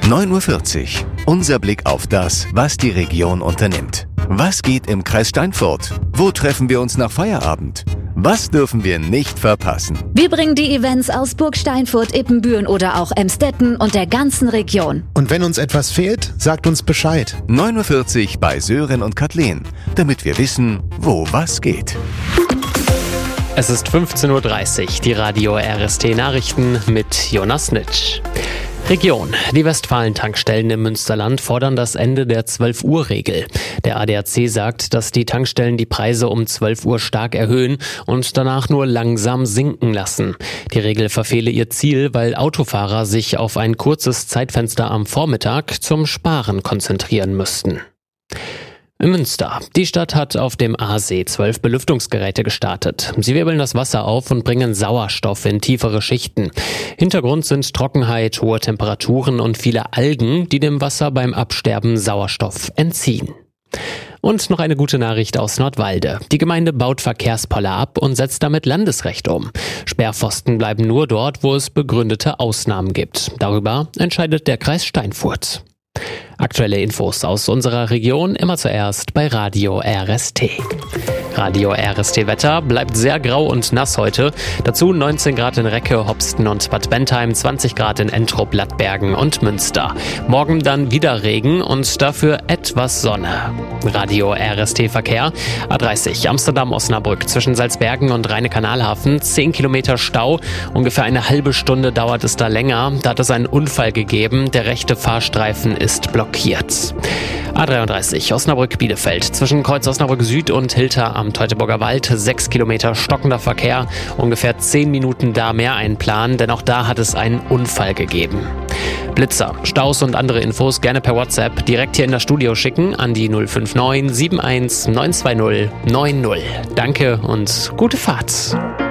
9:40 Uhr. Unser Blick auf das, was die Region unternimmt. Was geht im Kreis Steinfurt? Wo treffen wir uns nach Feierabend? Was dürfen wir nicht verpassen? Wir bringen die Events aus Burg Steinfurt, Ippenbüren oder auch Emstetten und der ganzen Region. Und wenn uns etwas fehlt, sagt uns Bescheid. 9:40 Uhr bei Sören und Kathleen, damit wir wissen, wo was geht. Es ist 15:30 Uhr, die Radio RST Nachrichten mit Jonas Nitsch. Region. Die Westfalen-Tankstellen im Münsterland fordern das Ende der 12-Uhr-Regel. Der ADAC sagt, dass die Tankstellen die Preise um 12 Uhr stark erhöhen und danach nur langsam sinken lassen. Die Regel verfehle ihr Ziel, weil Autofahrer sich auf ein kurzes Zeitfenster am Vormittag zum Sparen konzentrieren müssten. In Münster. Die Stadt hat auf dem Aasee 12 Belüftungsgeräte gestartet. Sie wirbeln das Wasser auf und bringen Sauerstoff in tiefere Schichten. Hintergrund sind Trockenheit, hohe Temperaturen und viele Algen, die dem Wasser beim Absterben Sauerstoff entziehen. Und noch eine gute Nachricht aus Nordwalde. Die Gemeinde baut Verkehrspoller ab und setzt damit Landesrecht um. Sperrpfosten bleiben nur dort, wo es begründete Ausnahmen gibt. Darüber entscheidet der Kreis Steinfurt. Aktuelle Infos aus unserer Region immer zuerst bei Radio RST. Radio RST Wetter bleibt sehr grau und nass heute. Dazu 19 Grad in Recke, Hopsten und Bad Bentheim, 20 Grad in Entrup, Lattbergen und Münster. Morgen dann wieder Regen und dafür etwas Sonne. Radio RST Verkehr. A30 Amsterdam-Osnabrück zwischen Salzbergen und Rheine-Kanalhafen. 10 Kilometer Stau. Ungefähr eine halbe Stunde dauert es da länger. Da hat es einen Unfall gegeben. Der rechte Fahrstreifen ist blockiert. A33 Osnabrück-Bielefeld zwischen Kreuz Osnabrück Süd und Hilter am Teutoburger Wald. 6 Kilometer stockender Verkehr. Ungefähr 10 Minuten da mehr einplanen, denn auch da hat es einen Unfall gegeben. Blitzer, Staus und andere Infos gerne per WhatsApp direkt hier in das Studio schicken an die 059 71 920 90. Danke und gute Fahrt.